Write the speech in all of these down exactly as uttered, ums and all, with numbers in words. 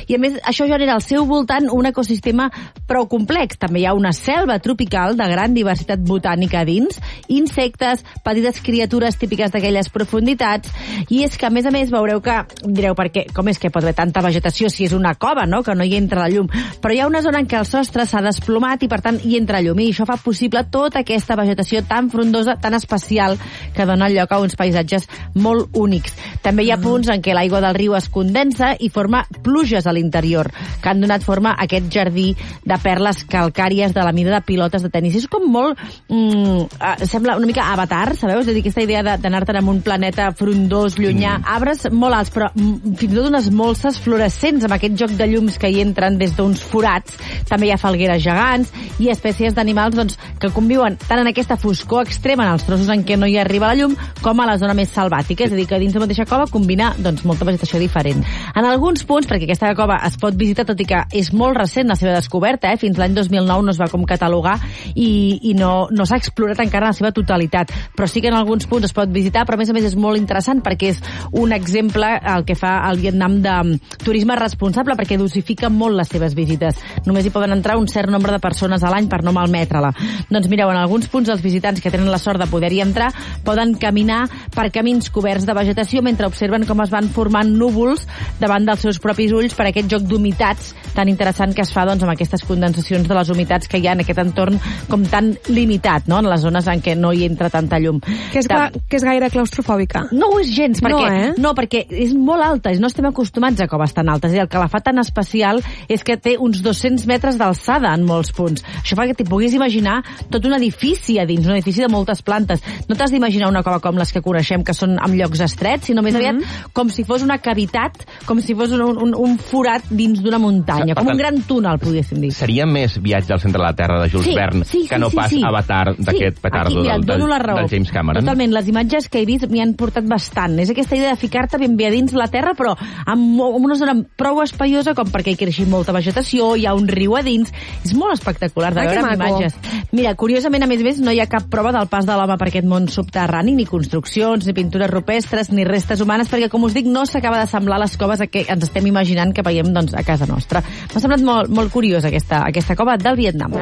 I a més, això genera al seu voltant un ecosistema prou complex. També hi ha una selva tropical de gran diversitat botànica dins, insectes, petites criatures típiques d'aquelles profunditats, i és que, a més a més, veureu que, direu, perquè, com és que pot haver tanta vegetació si és una cova, no?, que no hi entra la llum, però hi ha una zona en què el sostre s'ha desplomat i, per tant, hi entra llum, i això fa possible tota aquesta vegetació tan frondosa, tan especial, que dona lloc a uns paisatges molt únics. També hi ha punts en què l'aigua del riu es condensa i forma pluges a l'interior, que han donat forma a aquest jardí de perles calcàries de la mida de pilotes de tenis. És com molt... Mm, sembla una mica Avatar, sabeu? És a dir, aquesta idea d'anar-te'n en un planeta frondós, llunyà, mm. arbres molt alts, però mm, fins i tot unes molses fluorescents amb aquest joc de llums que hi entren des d'uns forats. També hi ha falgueres gegants i espècies d'animals, doncs, que conviuen tant en aquesta foscor extrema, en els trossos en què no hi arriba la llum, com a la zona més salvàtica. És a dir, que dins la mateixa cova combina, doncs, molta vegetació diferent. En alguns punts, perquè aquesta cova es pot visitar, tot i que és molt recent la seva descoberta, eh? Fins l'any dos mil nou no es va com catalogar i, i no, no s'ha explorat encara la seva totalitat, però sí que en alguns punts es pot visitar, però a més a més és molt interessant perquè és un exemple el que fa el Vietnam de turisme responsable, perquè dosifica molt les seves visites. Només hi poden entrar un cert nombre de persones a l'any per no malmetre-la. Doncs mireu, en alguns punts els visitants que tenen la sort de poder-hi entrar poden caminar per camins coberts de vegetació mentre observen com es van formant núvols davant dels seus propis ulls per aquest joc d'humitats tan interessant que es fa, doncs, amb aquestes condensacions de les humitats que hi ha en aquest entorn com tan limitat, no?, en les zones en què no hi entra tanta llum. Que és, que, que és gaire claustrofòbica? No ho és gens, perquè, no, eh? no, perquè és molt alta, no estem acostumats a coves tan altes, i el que la fa tan especial és que té uns dos-cents metres d'alçada en molts punts. Això fa que t'hi puguis imaginar tot un edifici a dins, un edifici de moltes plantes. No t'has d'imaginar una cova com les que coneixem, que són en llocs estrets, sinó més aviat mm-hmm. com si fos una cavitat, com si fos un, un, un forat dins d'una muntanya, com un gran túnel, podríem dir. Seria més Viatge al centre de la Terra de Jules sí, Verne sí, sí, que no sí, pas sí. Avatar d'aquest sí. petardo Aquí, mira, del, del, del James Cameron. Totalment, les imatges que he vist m'hi han portat bastant. És aquesta idea de ficar-te ben bé a dins la Terra, però amb, amb una zona prou espaiosa com perquè hi creixi molta vegetació, hi ha un riu a dins. És molt espectacular de Ai, veure amb imatges. Mira, curiosament, a més a més, no hi ha cap prova del pas de l'home per aquest món subterrani, ni construccions, ni pintures rupestres, ni restes humanes, perquè, com us dic, no s'acaba de semblar les coves a què ens estem imaginant que veiem, doncs, a casa nostra. M'ha semblat molt, molt curiós aquesta, aquesta cova del Vietnam.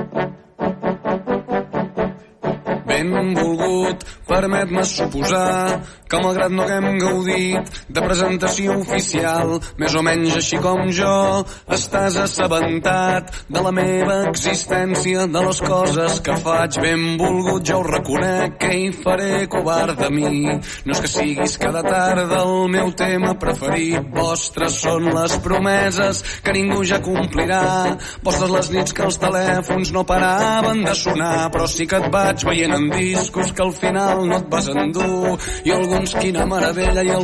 Benvolgut, permet-me suposar que malgrat no haguem gaudit de presentació oficial, més o menys així com jo, estàs assabentat de la meva existència, de les coses que faig. Benvolgut, jo ho reconec, que hi faré covard de mi. No és que siguis cada tarda el meu tema preferit, vostres són les promeses que ningú ja complirà, vostres les nits que els telèfons no paraven de sonar, però sí que et vaig veient en discos que al final no et vas endur, i alguns quina meravella, i